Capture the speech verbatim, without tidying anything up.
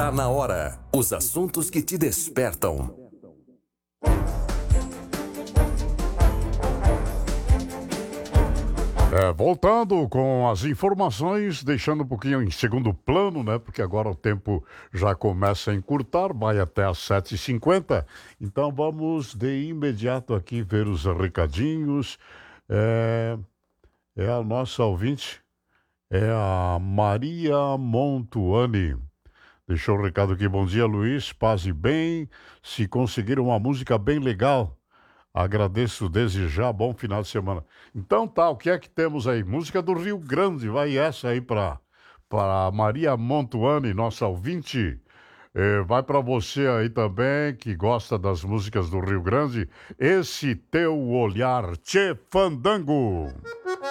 Tá na hora. Os assuntos que te despertam. É, voltando com as informações, deixando um pouquinho em segundo plano, né? Porque agora o tempo já começa a encurtar, vai até às sete e cinquenta. Então vamos de imediato aqui ver os recadinhos. É, é a nossa ouvinte, é a Maria Montuani. Deixou o recado aqui. Bom dia, Luiz. Paz e bem. Se conseguir uma música bem legal, agradeço desde já. Bom final de semana. Então tá, o que é que temos aí? Música do Rio Grande. Vai essa aí para para Maria Montuani, nossa ouvinte. Eh, vai para você aí também, que gosta das músicas do Rio Grande. Esse teu olhar, Tchê Fandango.